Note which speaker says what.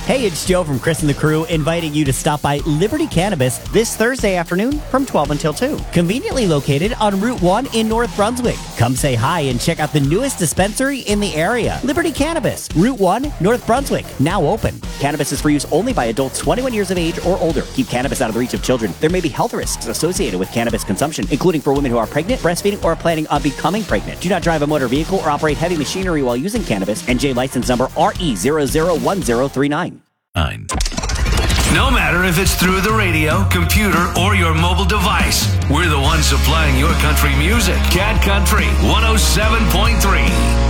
Speaker 1: Hey, it's Joe from Chris and the Crew, inviting you to stop by Liberty Cannabis this Thursday afternoon from 12 until 2. Conveniently located on Route 1 in North Brunswick. Come say hi and check out the newest dispensary in the area. Liberty Cannabis, Route 1, North Brunswick, now open. Cannabis is for use only by adults 21 years of age or older. Keep cannabis out of the reach of children. There may be health risks associated with cannabis consumption, including for women who are pregnant, breastfeeding, or are planning on becoming pregnant. Do not drive a motor vehicle or operate heavy machinery while using cannabis. NJ license number RE001039.
Speaker 2: No matter if it's through the radio, computer, or your mobile device, we're the ones supplying your country music. Cat Country 107.3.